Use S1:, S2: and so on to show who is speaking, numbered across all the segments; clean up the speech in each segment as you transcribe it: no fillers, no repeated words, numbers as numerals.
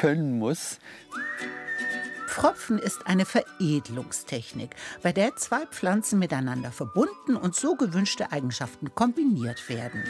S1: können muss.
S2: Pfropfen ist eine Veredelungstechnik, bei der zwei Pflanzen miteinander verbunden und so gewünschte Eigenschaften kombiniert werden.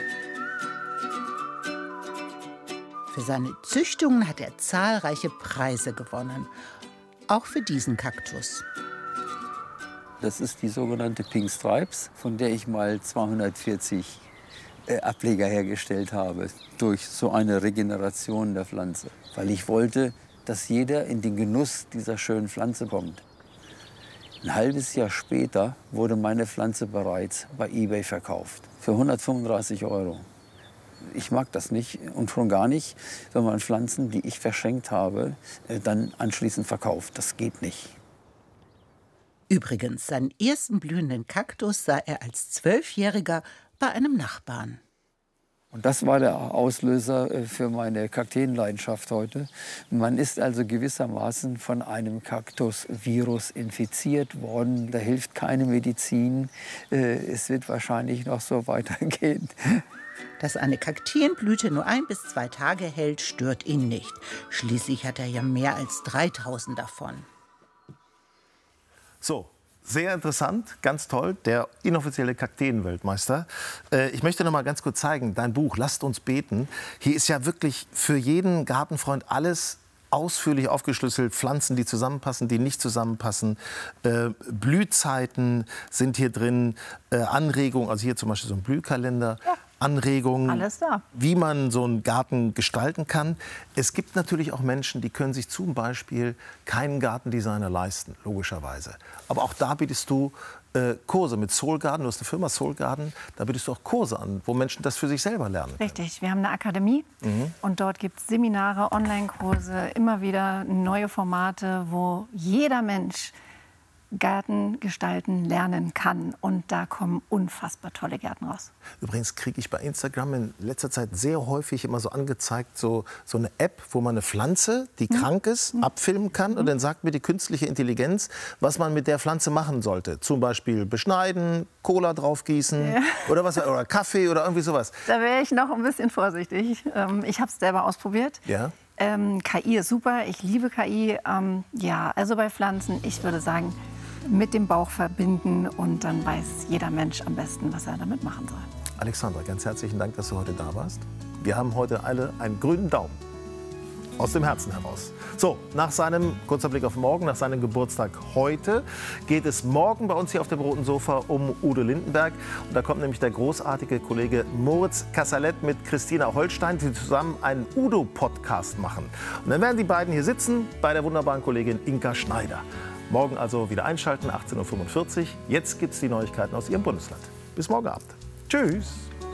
S2: Für seine Züchtungen hat er zahlreiche Preise gewonnen, auch für diesen Kaktus.
S1: Das ist die sogenannte Pink Stripes, von der ich mal 240 Ableger hergestellt habe, durch so eine Regeneration der Pflanze. Weil ich wollte, dass jeder in den Genuss dieser schönen Pflanze kommt. Ein halbes Jahr später wurde meine Pflanze bereits bei eBay verkauft, für 135 €. Ich mag das nicht und schon gar nicht, wenn man Pflanzen, die ich verschenkt habe, dann anschließend verkauft. Das geht nicht.
S2: Übrigens, seinen ersten blühenden Kaktus sah er als 12-Jähriger bei einem Nachbarn.
S1: Und das war der Auslöser für meine Kakteenleidenschaft heute. Man ist also gewissermaßen von einem Kaktusvirus infiziert worden. Da hilft keine Medizin. Es wird wahrscheinlich noch so weitergehen.
S2: Dass eine Kakteenblüte nur 1 bis 2 Tage hält, stört ihn nicht. Schließlich hat er ja mehr als 3000 davon.
S3: So, sehr interessant, ganz toll, der inoffizielle Kakteenweltmeister. Ich möchte noch mal ganz kurz zeigen, dein Buch Lasst uns beten. Hier ist ja wirklich für jeden Gartenfreund alles ausführlich aufgeschlüsselt. Pflanzen, die zusammenpassen, die nicht zusammenpassen. Blühzeiten sind hier drin, Anregungen, also hier zum Beispiel so ein Blühkalender. Ja. Anregungen,
S4: alles da,
S3: wie man so einen Garten gestalten kann. Es gibt natürlich auch Menschen, die können sich zum Beispiel keinen Gartendesigner leisten, logischerweise. Aber auch da bietest du Kurse mit Soul Garden. Du hast eine Firma Soul Garden. Da bietest du auch Kurse an, wo Menschen das für sich selber lernen können.
S4: Richtig, wir haben eine Akademie und dort gibt es Seminare, Online-Kurse, immer wieder neue Formate, wo jeder Mensch Gärten gestalten lernen kann. Und da kommen unfassbar tolle Gärten raus.
S3: Übrigens kriege ich bei Instagram in letzter Zeit sehr häufig immer so angezeigt, so eine App, wo man eine Pflanze, die krank ist, abfilmen kann. Und dann sagt mir die künstliche Intelligenz, was man mit der Pflanze machen sollte. Zum Beispiel beschneiden, Cola draufgießen oder oder Kaffee oder irgendwie sowas.
S4: Da wäre ich noch ein bisschen vorsichtig. Ich habe es selber ausprobiert.
S3: Ja.
S4: KI ist super, ich liebe KI. Ja, also bei Pflanzen, ich würde sagen, mit dem Bauch verbinden und dann weiß jeder Mensch am besten, was er damit machen soll.
S3: Alexandra, ganz herzlichen Dank, dass du heute da warst. Wir haben heute alle einen grünen Daumen. Aus dem Herzen heraus. So, nach seinem, kurzer Blick auf morgen, nach seinem Geburtstag heute, geht es morgen bei uns hier auf dem roten Sofa um Udo Lindenberg. Und da kommt nämlich der großartige Kollege Moritz Kassalet mit Christina Holstein, die zusammen einen Udo-Podcast machen. Und dann werden die beiden hier sitzen bei der wunderbaren Kollegin Inka Schneider. Morgen also wieder einschalten, 18:45 Uhr. Jetzt gibt es die Neuigkeiten aus Ihrem Bundesland. Bis morgen Abend. Tschüss.